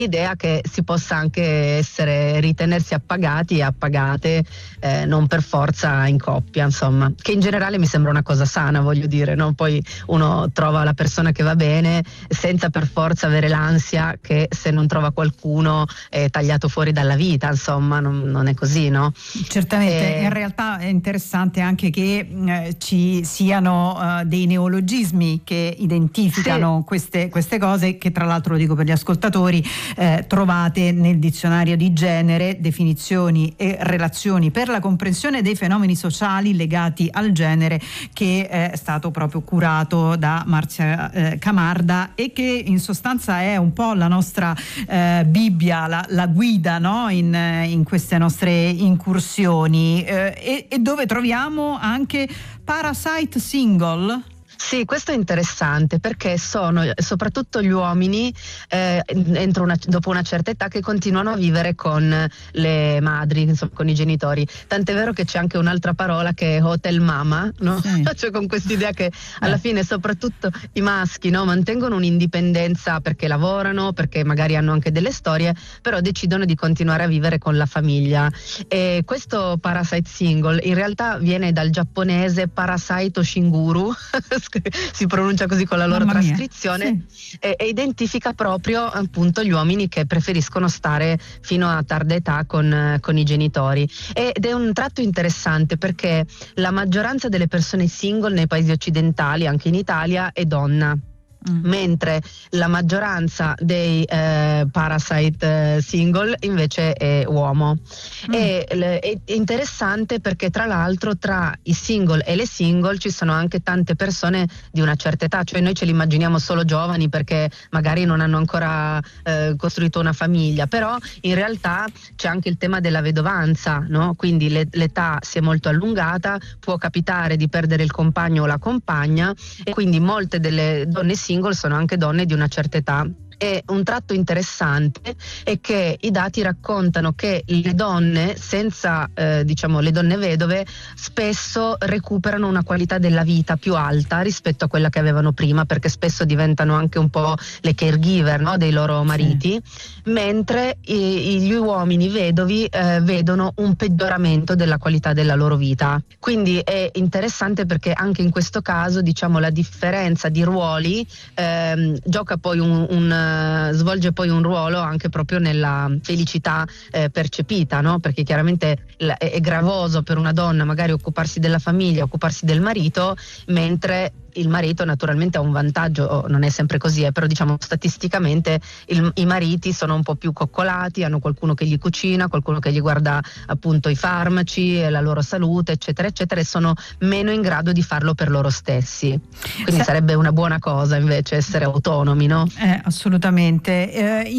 l'idea che si possa anche ritenersi appagati e appagate, non per forza in coppia, insomma, che in generale mi sembra una cosa sana, voglio dire, no? Poi uno trova la persona che va bene senza per forza avere l'ansia che se non trova qualcuno è tagliato fuori dalla vita, insomma, non è così, no? Certamente, in realtà è interessante anche che ci siano dei neologismi che identificano queste cose, che tra l'altro, lo dico per gli ascoltatori, trovate nel dizionario di genere, definizioni e relazioni per la comprensione dei fenomeni sociali legati al genere, che è stato proprio curato da Marzia Camarda, e che in sostanza è un po' la nostra Bibbia, la guida, no? in queste nostre incursioni, e dove troviamo anche Parasite Single. Sì, questo è interessante perché sono soprattutto gli uomini dopo una certa età che continuano a vivere con le madri, insomma, con i genitori. Tant'è vero che c'è anche un'altra parola che è hotel mama, no? Sì. Cioè, con quest'idea che alla fine soprattutto i maschi, no, mantengono un'indipendenza perché lavorano, perché magari hanno anche delle storie, però decidono di continuare a vivere con la famiglia. E questo Parasite Single in realtà viene dal giapponese Parasite Shinguru si pronuncia così con la loro trascrizione, e identifica proprio appunto gli uomini che preferiscono stare fino a tarda età con i genitori, ed è un tratto interessante perché la maggioranza delle persone single nei paesi occidentali, anche in Italia, è donna. Mentre la maggioranza dei Parasite single invece è uomo. È interessante perché tra l'altro tra i single e le single ci sono anche tante persone di una certa età, cioè noi ce li immaginiamo solo giovani perché magari non hanno ancora costruito una famiglia, però in realtà c'è anche il tema della vedovanza, no? Quindi l'età si è molto allungata, può capitare di perdere il compagno o la compagna, e quindi molte delle donne single sono anche donne di una certa età. E un tratto interessante è che i dati raccontano che le donne senza, diciamo, le donne vedove spesso recuperano una qualità della vita più alta rispetto a quella che avevano prima, perché spesso diventano anche un po' le caregiver, no, dei loro mariti, mentre gli uomini vedovi vedono un peggioramento della qualità della loro vita. Quindi è interessante perché anche in questo caso, diciamo, la differenza di ruoli gioca poi svolge poi un ruolo anche proprio nella felicità percepita, no? Perché chiaramente è gravoso per una donna magari occuparsi della famiglia, occuparsi del marito, mentre il marito naturalmente ha un vantaggio, non è sempre così, però diciamo statisticamente i mariti sono un po' più coccolati, hanno qualcuno che gli cucina, qualcuno che gli guarda appunto i farmaci e la loro salute, eccetera eccetera, e sono meno in grado di farlo per loro stessi. Quindi sarebbe una buona cosa invece essere autonomi, no? Assolutamente.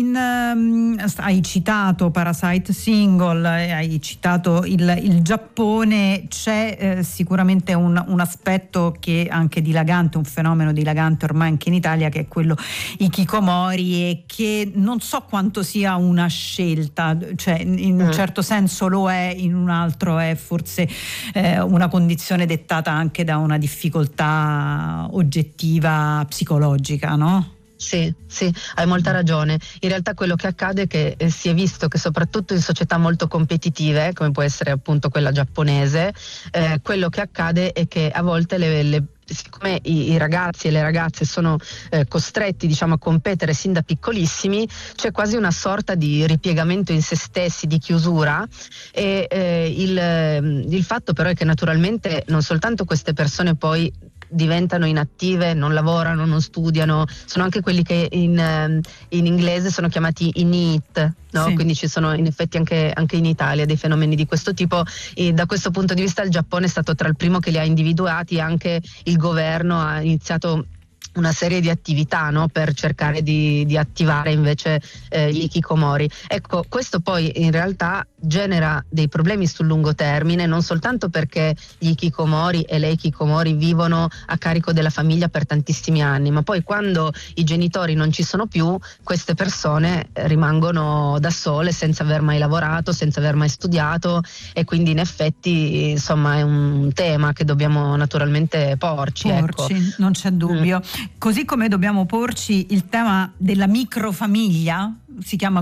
Hai citato Parasite Single, hai citato il Giappone. C'è sicuramente un aspetto che anche dilagante, un fenomeno dilagante ormai anche in Italia, che è quello hikikomori, e che non so quanto sia una scelta, cioè in un certo senso lo è, in un altro è forse una condizione dettata anche da una difficoltà oggettiva psicologica, no? Sì, hai molta ragione. In realtà quello che accade è che si è visto che soprattutto in società molto competitive, come può essere appunto quella giapponese, quello che accade è che a volte siccome i ragazzi e le ragazze sono costretti, diciamo, a competere sin da piccolissimi, c'è quasi una sorta di ripiegamento in se stessi, di chiusura, e il fatto però è che naturalmente non soltanto queste persone poi diventano inattive, non lavorano, non studiano, sono anche quelli che in inglese sono chiamati i NEET, no? Sì. Quindi ci sono in effetti anche in Italia dei fenomeni di questo tipo, e da questo punto di vista il Giappone è stato tra il primo che li ha individuati. Anche il governo ha iniziato una serie di attività, no, per cercare di attivare invece gli hikikomori. Ecco, questo poi in realtà genera dei problemi sul lungo termine, non soltanto perché gli hikikomori e le hikikomori vivono a carico della famiglia per tantissimi anni, ma poi quando i genitori non ci sono più, queste persone rimangono da sole senza aver mai lavorato, senza aver mai studiato, e quindi in effetti insomma è un tema che dobbiamo naturalmente porci. Ecco. Non c'è dubbio. Così come dobbiamo porci il tema della microfamiglia, si chiama